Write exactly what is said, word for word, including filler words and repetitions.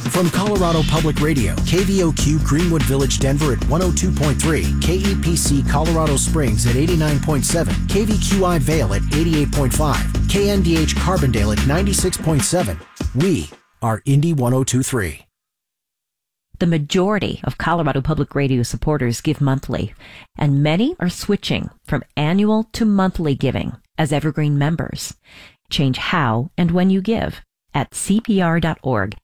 From Colorado Public Radio, K V O Q Greenwood Village, Denver at one oh two point three, K E P C Colorado Springs at eighty-nine point seven, K V Q I Vail at eighty-eight point five, K N D H Carbondale at ninety-six point seven. We are Indy one oh two point three. The majority of Colorado Public Radio supporters give monthly, and many are switching from annual to monthly giving as Evergreen members. Change how and when you give at C P R dot org